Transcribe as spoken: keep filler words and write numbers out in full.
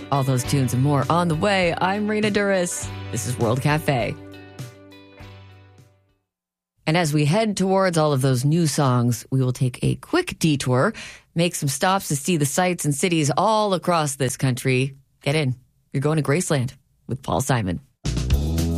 All those tunes and more on the way. I'm Rena Duras. This is World Cafe. And as we head towards all of those new songs, we will take a quick detour, make some stops to see the sights and cities all across this country. Get in. You're going to Graceland with Paul Simon.